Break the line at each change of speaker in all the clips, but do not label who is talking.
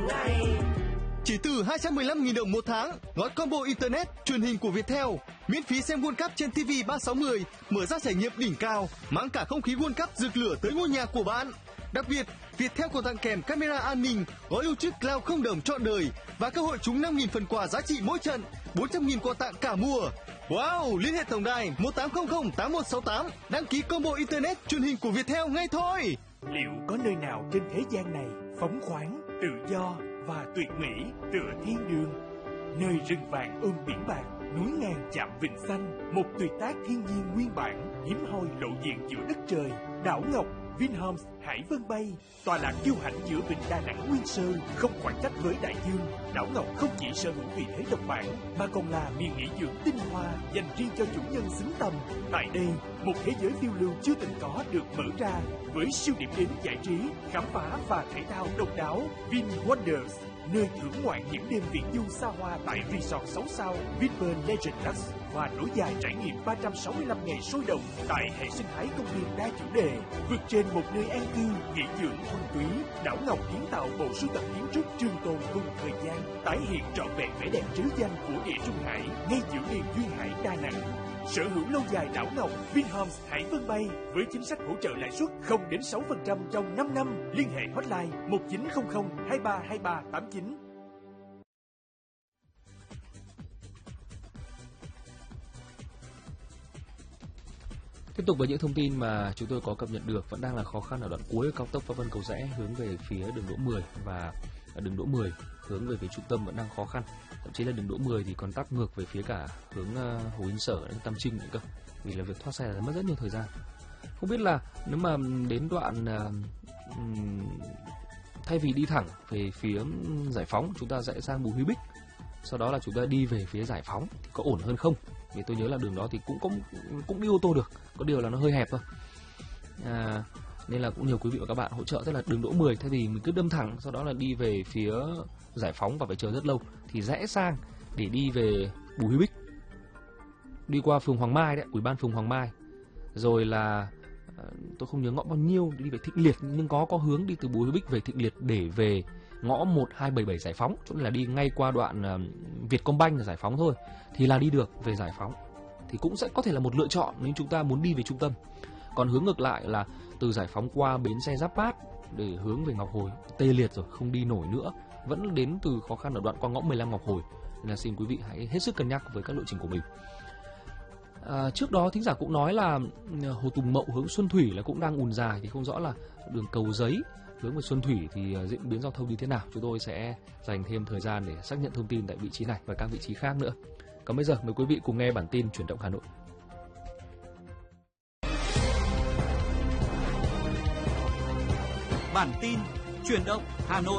ngày.
Chỉ từ 215.000 đồng một tháng, gói combo internet, truyền hình của Viettel, miễn phí xem World Cup trên TV 3610, mở ra trải nghiệm đỉnh cao, mang cả không khí World Cup rực lửa tới ngôi nhà của bạn. Đặc biệt, Viettel còn tặng kèm camera an ninh, gói lưu trữ cloud không đồng trọn đời và cơ hội trúng 5.000 phần quà giá trị mỗi trận, 400.000 quà tặng cả mùa. Wow, liên hệ tổng đài 1800 8168, đăng ký combo internet truyền hình của Viettel ngay thôi.
Liệu có nơi nào trên thế gian này phóng khoáng, tự do và tuyệt mỹ tựa thiên đường? Nơi rừng vàng ôm biển bạc, núi ngàn chạm vịnh xanh, một tuyệt tác thiên nhiên nguyên bản, hiếm hoi lộ diện giữa đất trời. Đảo Ngọc Vinhomes Hải Vân Bay, tọa lạc kiêu hãnh giữa vịnh Đà Nẵng nguyên sơ, không khoảng cách với đại dương. Đảo Ngọc không chỉ sở hữu vị thế độc bản mà còn là miền nghỉ dưỡng tinh hoa dành riêng cho chủ nhân xứng tầm. Tại đây, một thế giới phiêu lưu chưa từng có được mở ra với siêu điểm đến giải trí, khám phá và thể thao độc đáo. Vin Wonders, nơi thưởng ngoạn những đêm viễn du xa hoa tại resort 6 sao Vinpearl Legend Lux và nối dài trải nghiệm 365 ngày sôi động tại hệ sinh thái công viên đa chủ đề. Vượt trên một nơi an cư, nghỉ dưỡng thuần túy, Đảo Ngọc kiến tạo bộ sưu tập kiến trúc trường tồn cùng thời gian, tái hiện trọn vẹn vẻ đẹp trứ danh của địa Trung Hải ngay giữa miền duyên hải Đà Nẵng. Sở hữu lâu dài Đảo Ngọc Vinhomes Hải Vân Bay với chính sách hỗ trợ lãi suất 0 đến 6% trong 5 năm. Liên hệ hotline 1900 23 23 89.
Tiếp tục với những thông tin mà chúng tôi có cập nhật được, vẫn đang là khó khăn ở đoạn cuối cao tốc Pháp Vân Cầu Giẽ hướng về phía đường Đỗ 10 và đường Đỗ 10 hướng về phía trung tâm vẫn đang khó khăn. Thậm chí là đường Đỗ 10 thì còn tắc ngược về phía cả hướng Hồ Yên Sở đến Tam Trinh nữa cơ. Vì là việc thoát xe là mất rất nhiều thời gian. Không biết là nếu mà đến đoạn thay vì đi thẳng về phía Giải Phóng, chúng ta sẽ sang Bùi Huy Bích, sau đó là chúng ta đi về phía Giải Phóng thì có ổn hơn không? Vì tôi nhớ là đường đó thì cũng đi ô tô được, có điều là nó hơi hẹp thôi. Nên là cũng nhiều quý vị và các bạn hỗ trợ, tức là đường Đỗ 10 thay vì mình cứ đâm thẳng, sau đó là đi về phía Giải Phóng và phải chờ rất lâu, thì rẽ sang để đi về Bùi Huy Bích, đi qua phường Hoàng Mai đấy, Ủy ban phường Hoàng Mai, rồi là tôi không nhớ ngõ bao nhiêu đi về Thịnh Liệt, nhưng có hướng đi từ Bùi Huy Bích về Thịnh Liệt để về ngõ 1277 Giải Phóng, chỗ này là đi ngay qua đoạn Vietcombank là Giải Phóng thôi, thì là đi được về Giải Phóng, thì cũng sẽ có thể là một lựa chọn nếu chúng ta muốn đi về trung tâm. Còn hướng ngược lại là từ Giải Phóng qua bến xe Giáp Bát để hướng về Ngọc Hồi, tê liệt rồi, không đi nổi nữa, vẫn đến từ khó khăn ở đoạn qua ngõ 15 Ngọc Hồi, nên là xin quý vị hãy hết sức cân nhắc với các lộ trình của mình. Trước đó thính giả cũng nói là Hồ Tùng Mậu hướng Xuân Thủy là cũng đang ùn dài, thì không rõ là đường Cầu Giấy hướng về Xuân Thủy thì diễn biến giao thông như thế nào. Chúng tôi sẽ dành thêm thời gian để xác nhận thông tin tại vị trí này và các vị trí khác nữa. Còn bây giờ mời quý vị cùng nghe bản tin Chuyển động Hà Nội.
Bản tin Chuyển động Hà Nội.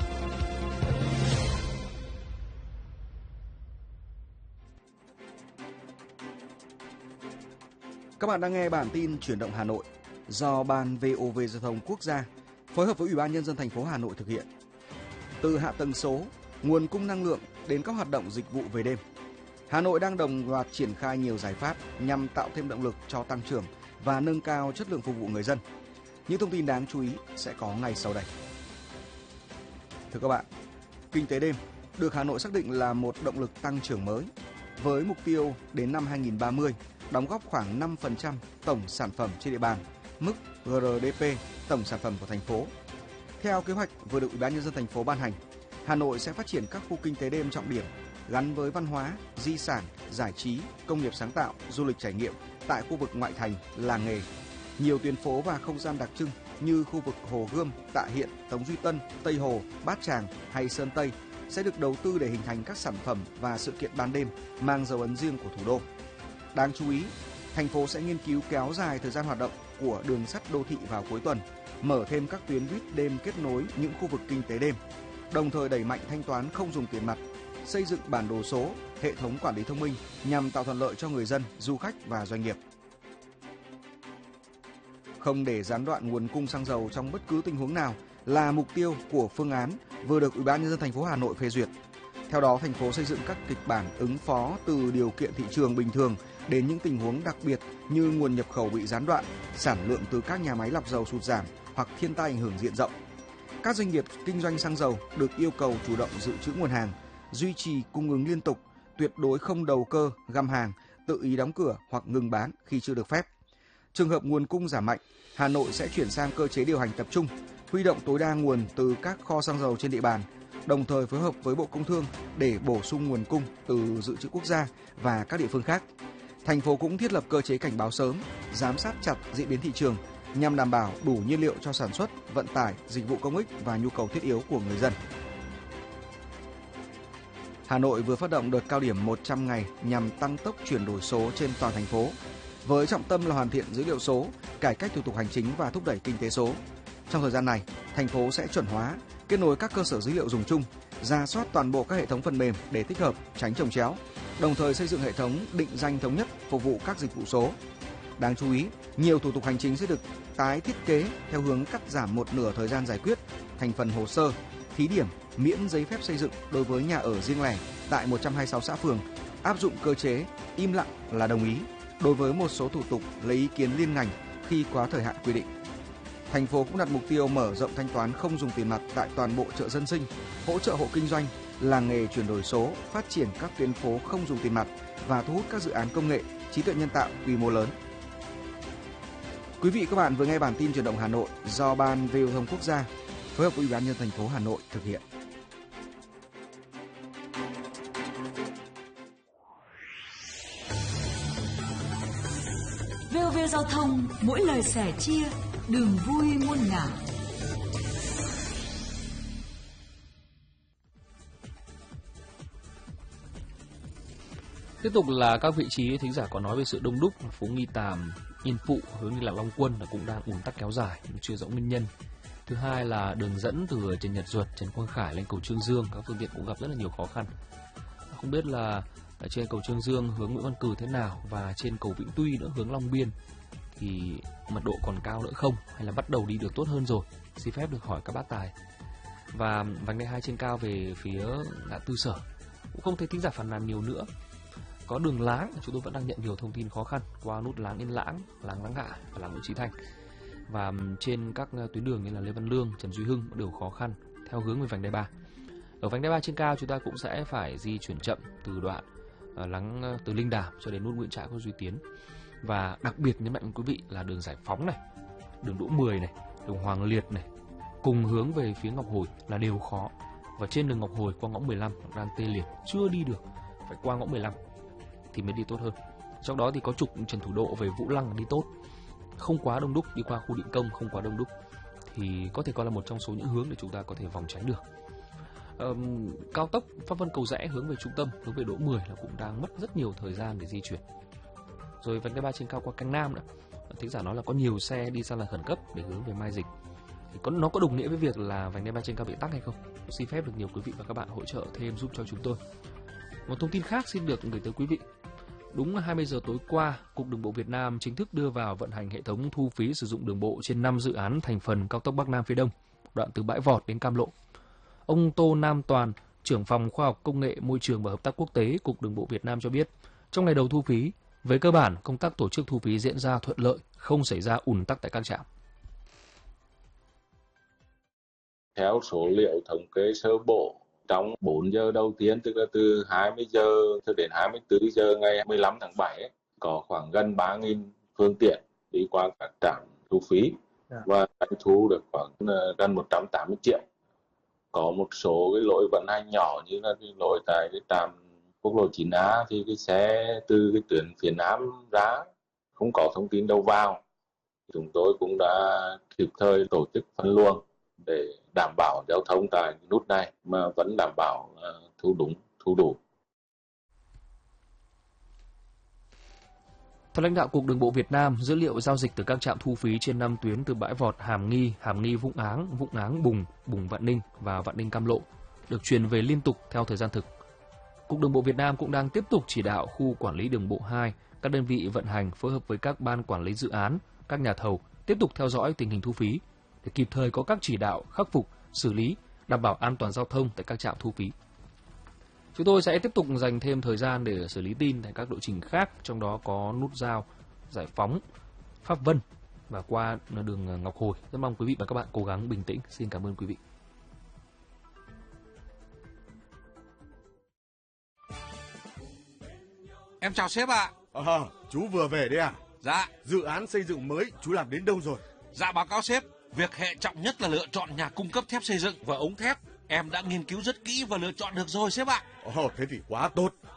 Các bạn đang nghe bản tin Chuyển động Hà Nội do Ban VOV Giao thông Quốc gia phối hợp với Ủy ban Nhân dân thành phố Hà Nội thực hiện. Từ hạ tầng số, nguồn cung năng lượng đến các hoạt động dịch vụ về đêm, Hà Nội đang đồng loạt triển khai nhiều giải pháp nhằm tạo thêm động lực cho tăng trưởng và nâng cao chất lượng phục vụ người dân. Những thông tin đáng chú ý sẽ có ngay sau đây. Thưa các bạn, kinh tế đêm được Hà Nội xác định là một động lực tăng trưởng mới, với mục tiêu đến năm 2030 đóng góp khoảng 5% tổng sản phẩm trên địa bàn, mức GDP tổng sản phẩm của thành phố. Theo kế hoạch vừa được Ủy ban Nhân dân thành phố ban hành, Hà Nội sẽ phát triển các khu kinh tế đêm trọng điểm gắn với văn hóa, di sản, giải trí, công nghiệp sáng tạo, du lịch trải nghiệm tại khu vực ngoại thành, làng nghề. Nhiều tuyến phố và không gian đặc trưng như khu vực Hồ Gươm, Tạ Hiện, Tống Duy Tân, Tây Hồ, Bát Tràng hay Sơn Tây sẽ được đầu tư để hình thành các sản phẩm và sự kiện ban đêm mang dấu ấn riêng của thủ đô. Đáng chú ý, thành phố sẽ nghiên cứu kéo dài thời gian hoạt động của đường sắt đô thị vào cuối tuần, mở thêm các tuyến buýt đêm kết nối những khu vực kinh tế đêm, đồng thời đẩy mạnh thanh toán không dùng tiền mặt, xây dựng bản đồ số, hệ thống quản lý thông minh nhằm tạo thuận lợi cho người dân, du khách và doanh nghiệp. Không để gián đoạn nguồn cung xăng dầu trong bất cứ tình huống nào là mục tiêu của phương án vừa được Ủy ban Nhân dân thành phố Hà Nội phê duyệt. Theo đó, thành phố xây dựng các kịch bản ứng phó từ điều kiện thị trường bình thường đến những tình huống đặc biệt như nguồn nhập khẩu bị gián đoạn, sản lượng từ các nhà máy lọc dầu sụt giảm hoặc thiên tai ảnh hưởng diện rộng. Các doanh nghiệp kinh doanh xăng dầu được yêu cầu chủ động dự trữ nguồn hàng, duy trì cung ứng liên tục, tuyệt đối không đầu cơ, găm hàng, tự ý đóng cửa hoặc ngừng bán khi chưa được phép. Trường hợp nguồn cung giảm mạnh, Hà Nội sẽ chuyển sang cơ chế điều hành tập trung, huy động tối đa nguồn từ các kho xăng dầu trên địa bàn, đồng thời phối hợp với Bộ Công Thương để bổ sung nguồn cung từ dự trữ quốc gia và các địa phương khác. Thành phố cũng thiết lập cơ chế cảnh báo sớm, giám sát chặt diễn biến thị trường nhằm đảm bảo đủ nhiên liệu cho sản xuất, vận tải, dịch vụ công ích và nhu cầu thiết yếu của người dân. Hà Nội vừa phát động đợt cao điểm 100 ngày nhằm tăng tốc chuyển đổi số trên toàn thành phố, với trọng tâm là hoàn thiện dữ liệu số, cải cách thủ tục hành chính và thúc đẩy kinh tế số. Trong thời gian này, thành phố sẽ chuẩn hóa, kết nối các cơ sở dữ liệu dùng chung, rà soát toàn bộ các hệ thống phần mềm để tích hợp, tránh chồng chéo, đồng thời xây dựng hệ thống định danh thống nhất phục vụ các dịch vụ số. Đáng chú ý, nhiều thủ tục hành chính sẽ được tái thiết kế theo hướng cắt giảm một nửa thời gian giải quyết, thành phần hồ sơ, thí điểm miễn giấy phép xây dựng đối với nhà ở riêng lẻ tại 126 xã phường, áp dụng cơ chế im lặng là đồng ý đối với một số thủ tục lấy ý kiến liên ngành khi quá thời hạn quy định. Thành phố cũng đặt mục tiêu mở rộng thanh toán không dùng tiền mặt tại toàn bộ chợ dân sinh, hỗ trợ hộ kinh doanh, làng nghề chuyển đổi số, phát triển các tuyến phố không dùng tiền mặt và thu hút các dự án công nghệ, trí tuệ nhân tạo quy mô lớn. Quý vị các bạn vừa nghe bản tin Chuyển động Hà Nội do Ban Về giao thông quốc gia phối hợp với Ủy ban nhân dân thành phố Hà Nội thực hiện.
VOV Giao thông, mỗi lời sẻ chia, đường vui muôn ngả.
Tiếp tục là các vị trí thính giả có nói về sự đông đúc, phố Nghi Tàm, Yên Phụ hướng đi Lạc Long Quân là cũng đang ùn tắc kéo dài, chưa rõ nguyên nhân. Thứ hai là đường dẫn từ Trần Nhật Duật, Trần Quang Khải lên cầu Trương Dương, các phương tiện cũng gặp rất là nhiều khó khăn. Không biết là ở trên cầu Trương Dương hướng Nguyễn Văn Cừ thế nào và trên cầu Vĩnh Tuy nữa hướng Long Biên thì mật độ còn cao nữa không, hay là bắt đầu đi được tốt hơn rồi? Xin phép được hỏi các bác tài. Và vành đai 2 trên cao về phía ngã tư Sở cũng không thấy thính giả phản nàn nhiều nữa. Có đường Láng, chúng tôi vẫn đang nhận nhiều thông tin khó khăn qua nút Láng Yên Lãng, Láng Láng Hạ và Láng Nguyễn Chí Thành. Và trên các tuyến đường như là Lê Văn Lương, Trần Duy Hưng đều khó khăn theo hướng về vành đai 3. Ở vành đai 3 trên cao chúng ta cũng sẽ phải di chuyển chậm từ đoạn từ Linh Đàm cho đến nút Nguyễn Trãi, Duy Tiến. Và đặc biệt nhấn mạnh với quý vị là đường Giải Phóng này, đường Đỗ Mười này, đường Hoàng Liệt này, cùng hướng về phía Ngọc Hồi là đều khó. Và trên đường Ngọc Hồi qua ngõ 15 đang tê liệt, chưa đi được, phải qua ngõ 15 thì mới đi tốt hơn. Trong đó thì có trục Trần Thủ Độ về Vũ Lăng đi tốt, không quá đông đúc, đi qua khu Định Công không quá đông đúc, thì có thể coi là một trong số những hướng để chúng ta có thể vòng tránh được. Cao tốc Pháp Vân Cầu Rẽ hướng về trung tâm, hướng về Đỗ Mười là cũng đang mất rất nhiều thời gian để di chuyển. Rồi vành đai 3 trên cao qua Canh Nam nữa, thính giả nói là có nhiều xe đi ra làn khẩn cấp để hướng về Mai Dịch. Thì nó có đồng nghĩa với việc là vành đai 3 trên cao bị tắc hay không? Xin phép được nhiều quý vị và các bạn hỗ trợ thêm giúp cho chúng tôi. Một thông tin khác xin được gửi tới quý vị. Đúng 20 giờ tối qua, Cục Đường bộ Việt Nam chính thức đưa vào vận hành hệ thống thu phí sử dụng đường bộ trên 5 dự án thành phần cao tốc Bắc Nam phía Đông, đoạn từ Bãi Vọt đến Cam Lộ. Ông Tô Nam Toàn, trưởng phòng khoa học công nghệ môi trường và hợp tác quốc tế Cục Đường bộ Việt Nam cho biết, trong ngày đầu thu phí, về cơ bản công tác tổ chức thu phí diễn ra thuận lợi, không xảy ra ùn tắc tại các trạm.
Theo số liệu thống kê sơ bộ, trong 4 giờ đầu tiên, tức là từ 20 giờ cho đến 24 giờ ngày 15 tháng 7, có khoảng gần 3.000 phương tiện đi qua các trạm thu phí và doanh thu được khoảng gần 180 triệu. Có một số cái lỗi vận hành nhỏ như là cái lỗi tại cái trạm quốc lộ 9A thì cái xe từ cái tuyến phía Nam ra không có thông tin đâu vào. Chúng tôi cũng đã kịp thời tổ chức phân luồng để đảm bảo giao thông tại nút này mà vẫn đảm bảo thu đúng, thu đủ.
Theo lãnh đạo Cục Đường bộ Việt Nam, dữ liệu giao dịch từ các trạm thu phí trên 5 tuyến từ Bãi Vọt, Hàm Nghi Vũng Áng Bùng Vạn Ninh và Vạn Ninh Cam Lộ được truyền về liên tục theo thời gian thực. Cục Đường bộ Việt Nam cũng đang tiếp tục chỉ đạo khu quản lý đường bộ 2, các đơn vị vận hành phối hợp với các ban quản lý dự án, các nhà thầu tiếp tục theo dõi tình hình thu phí để kịp thời có các chỉ đạo khắc phục, xử lý, đảm bảo an toàn giao thông tại các trạm thu phí. Chúng tôi sẽ tiếp tục dành thêm thời gian để xử lý tin tại các lộ trình khác, trong đó có nút giao Giải Phóng, Pháp Vân và qua đường Ngọc Hồi. Rất mong quý vị và các bạn cố gắng bình tĩnh. Xin cảm ơn quý vị.
Em chào sếp ạ.
Chú vừa về đấy à?
Dạ.
Dự án xây dựng mới chú làm đến đâu rồi?
Dạ báo cáo sếp, việc hệ trọng nhất là lựa chọn nhà cung cấp thép xây dựng và ống thép. Em đã nghiên cứu rất kỹ và lựa chọn được rồi sếp ạ.
Thế thì quá tốt.